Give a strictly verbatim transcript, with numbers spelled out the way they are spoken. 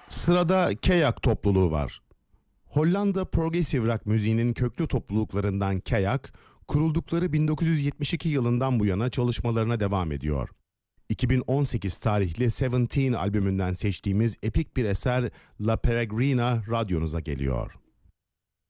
Sırada Kayak topluluğu var. Hollanda progressive rock müziğinin köklü topluluklarından Kayak, kuruldukları bin dokuz yüz yetmiş iki yılından bu yana çalışmalarına devam ediyor. iki bin on sekiz tarihli Seventeen albümünden seçtiğimiz epik bir eser La Peregrina radyonuza geliyor.